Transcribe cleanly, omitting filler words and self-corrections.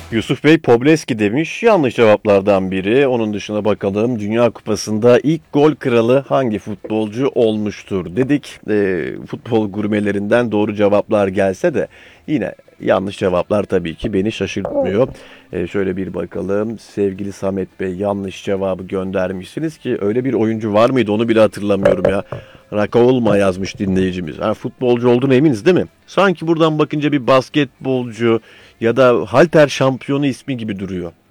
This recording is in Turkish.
Yusuf Bey Pobleski demiş. Yanlış cevaplardan biri. Onun dışına bakalım. Dünya Kupası'nda ilk gol kralı hangi futbolcu olmuştur dedik. Futbol gurmelerinden doğru cevaplar gelse de yine yanlış cevaplar tabii ki beni şaşırtmıyor. Şöyle bir bakalım. Sevgili Samet Bey yanlış cevabı göndermişsiniz ki öyle bir oyuncu var mıydı onu bile hatırlamıyorum ya. Rakaolma yazmış dinleyicimiz. Ha, futbolcu olduğuna eminiz değil mi? Sanki buradan bakınca bir basketbolcu ya da halter şampiyonu ismi gibi duruyor.